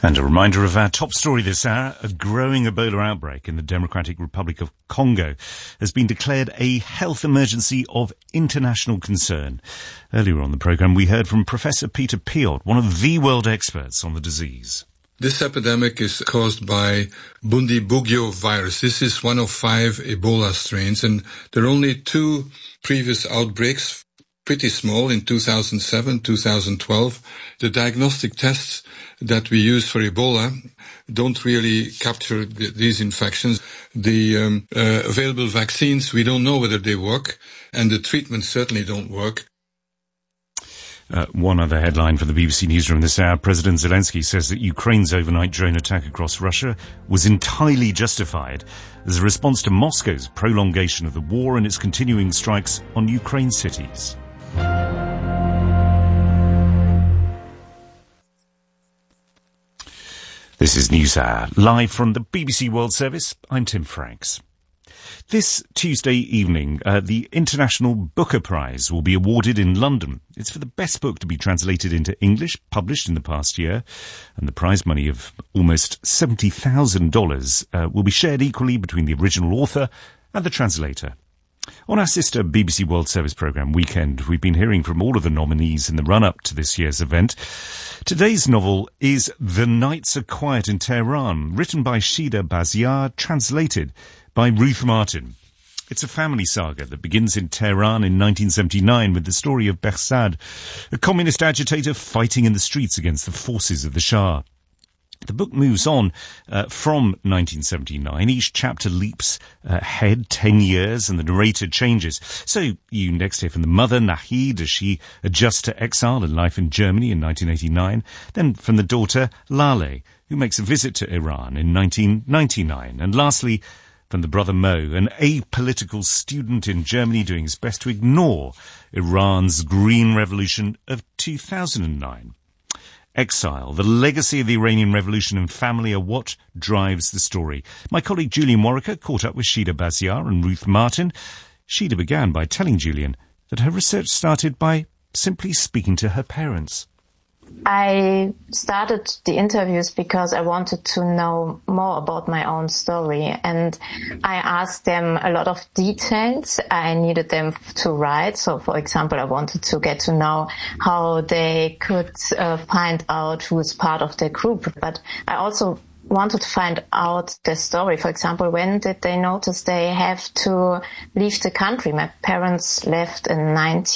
And a reminder of our top story this hour: a growing Ebola outbreak in the Democratic Republic of Congo has been declared a health emergency of international concern. Earlier on the programme, we heard from Professor Peter Piot, one of the world experts on the disease. This epidemic is caused by Bundibugyo virus. This is one of 5 Ebola strains, and there are only 2 previous outbreaks, pretty small, in 2007, 2012. The diagnostic tests that we use for Ebola don't really capture these infections. The available vaccines, we don't know whether they work, and the treatments certainly don't work. One other headline for the BBC Newsroom this hour: President Zelensky says that Ukraine's overnight drone attack across Russia was entirely justified as a response to Moscow's prolongation of the war and its continuing strikes on Ukraine cities. This is NewsHour, live from the BBC World Service. I'm Tim Franks. This Tuesday evening, the International Booker Prize will be awarded in London. It's for the best book to be translated into English, published in the past year, and the prize money of almost $70,000 will be shared equally between the original author and the translator. On our sister BBC World Service programme Weekend, we've been hearing from all of the nominees in the run-up to this year's event. Today's novel is The Nights Are Quiet in Tehran, written by Shida Baziar, translated by Ruth Martin. It's a family saga that begins in Tehran in 1979 with the story of Behzad, a communist agitator fighting in the streets against the forces of the Shah. The book moves on from 1979. Each chapter leaps ahead 10 years and the narrator changes. So you next hear from the mother, Nahid, as she adjusts to exile and life in Germany in 1989. Then from the daughter, Lale, who makes a visit to Iran in 1999. And lastly, from the brother Mo, an apolitical student in Germany doing his best to ignore Iran's Green Revolution of 2009. Exile, the legacy of the Iranian Revolution and family are what drives the story. My colleague Julian Warwicker caught up with Shida Baziar and Ruth Martin. Shida began by telling Julian that her research started by simply speaking to her parents. I started the interviews because I wanted to know more about my own story, and I asked them a lot of details I needed them to write. So, for example, I wanted to get to know how they could find out who is part of their group, but I also wanted to find out their story. For example, when did they notice they have to leave the country? My parents left in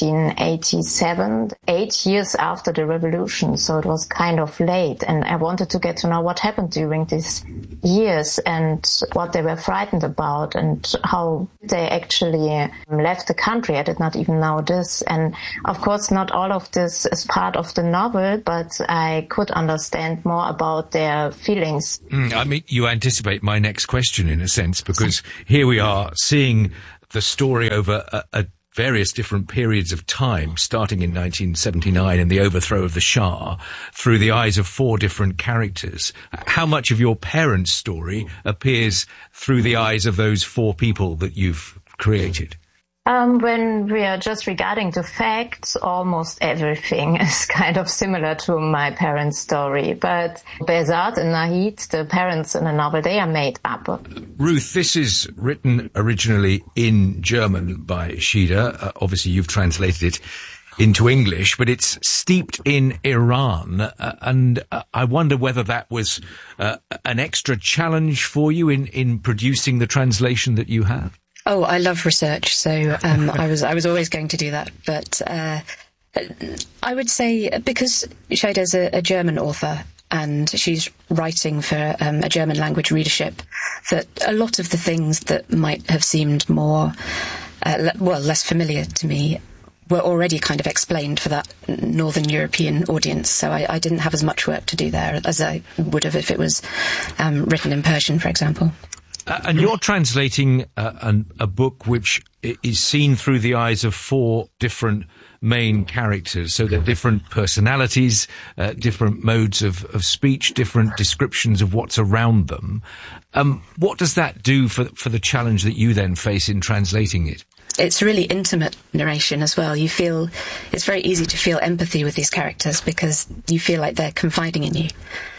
1987, 8 years after the revolution, so it was kind of late. And I wanted to get to know what happened during these years and what they were frightened about and how they actually left the country. I did not even know this. And of course, not all of this is part of the novel, but I could understand more about their feelings. I mean, you anticipate my next question in a sense, because here we are seeing the story over various different periods of time, starting in 1979 and the overthrow of the Shah, through the eyes of 4 different characters. How much of your parents' story appears through the eyes of those 4 people that you've created? When we are just regarding the facts, almost everything is kind of similar to my parents' story. But Behzad and Nahid, the parents in the novel, they are made up. Ruth, this is written originally in German by Shida. Obviously, you've translated it into English, but it's steeped in Iran. And I wonder whether that was an extra challenge for you in producing the translation that you have. Oh, I love research, so I was always going to do that. But I would say, because Shida's a German author and she's writing for a German language readership, that a lot of the things that might have seemed more, less familiar to me were already kind of explained for that Northern European audience. So I didn't have as much work to do there as I would have if it was written in Persian, for example. And you're translating a book which is seen through the eyes of 4 different main characters. So they're different personalities, different modes of speech, different descriptions of what's around them. What does that do for the challenge that you then face in translating it? It's really intimate narration as well. You feel, it's very easy to feel empathy with these characters because you feel like they're confiding in you.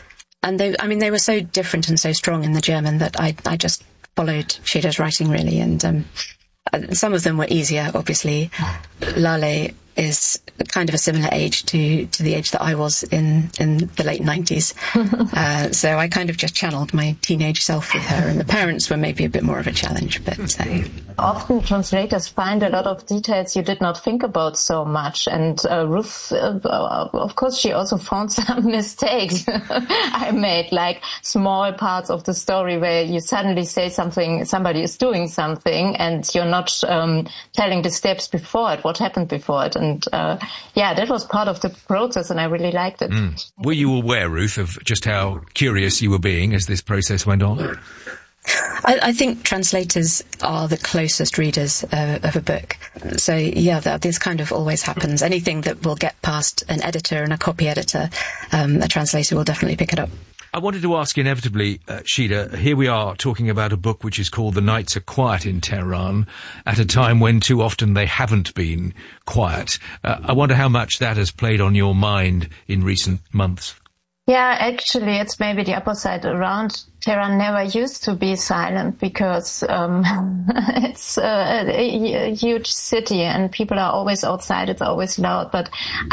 they were so different and so strong in the German that I just followed Shida's writing, really. And some of them were easier, obviously. Lale is kind of a similar age to the age that I was in the late 90s. So I kind of just channeled my teenage self with her, and the parents were maybe a bit more of a challenge. But often translators find a lot of details you did not think about so much. And Ruth, of course, she also found some mistakes I made, like small parts of the story where you suddenly say something, somebody is doing something, and you're not telling the steps before it, what happened before it. And that was part of the process, and I really liked it. Were you aware, Ruth, of just how curious you were being as this process went on? I think translators are the closest readers of a book. So, this kind of always happens. Anything that will get past an editor and a copy editor, a translator will definitely pick it up. I wanted to ask inevitably, Shida, here we are talking about a book which is called The Nights Are Quiet in Tehran, at a time when too often they haven't been quiet. I wonder how much that has played on your mind in recent months. Yeah, actually, it's maybe the opposite around. Tehran never used to be silent because it's a huge city and people are always outside. It's always loud. But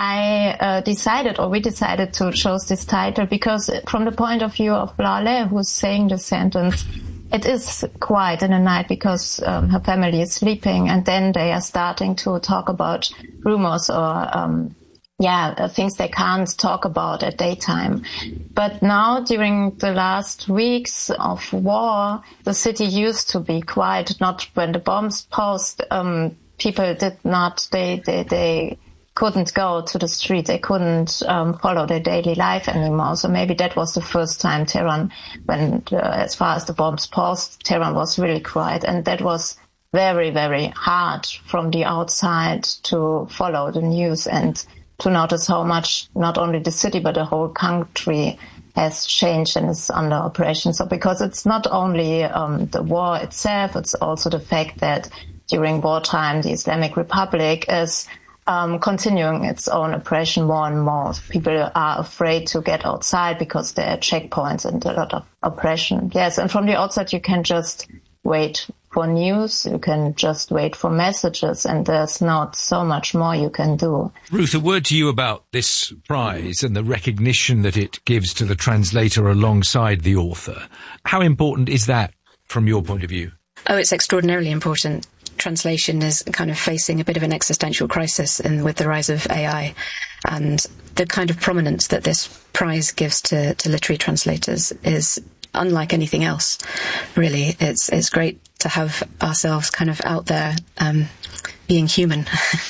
we decided to choose this title because from the point of view of Lale, who's saying the sentence, it is quiet in the night because her family is sleeping, and then they are starting to talk about rumors or things they can't talk about at daytime. But now, during the last weeks of war, the city used to be quiet. Not when the bombs posed, people did not, they couldn't go to the street. They couldn't follow their daily life anymore. So maybe that was the first time Tehran, when as far as the bombs posed, Tehran was really quiet. And that was very, very hard from the outside to follow the news and to notice how much not only the city but the whole country has changed and is under operation. So because it's not only the war itself, it's also the fact that during wartime the Islamic Republic is continuing its own oppression more and more. People are afraid to get outside because there are checkpoints and a lot of oppression. Yes, and from the outside you can just wait for news, you can just wait for messages, and there's not so much more you can do. Ruth, a word to you about this prize and the recognition that it gives to the translator alongside the author. How important is that from your point of view? Oh, it's extraordinarily important. Translation is kind of facing a bit of an existential crisis with the rise of AI, and the kind of prominence that this prize gives to literary translators is unlike anything else, really. It's great to have ourselves kind of out there being human.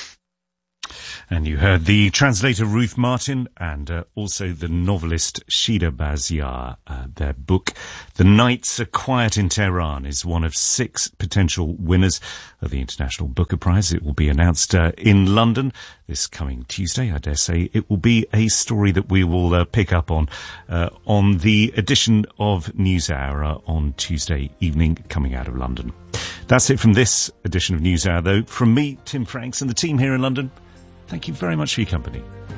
And you heard the translator Ruth Martin and also the novelist Shida Baziar. Their book, The Nights Are Quiet in Tehran, is one of 6 potential winners of the International Booker Prize. It will be announced in London this coming Tuesday. I dare say it will be a story that we will pick up on the edition of NewsHour on Tuesday evening coming out of London. That's it from this edition of NewsHour, though. From me, Tim Franks, and the team here in London, thank you very much for your company.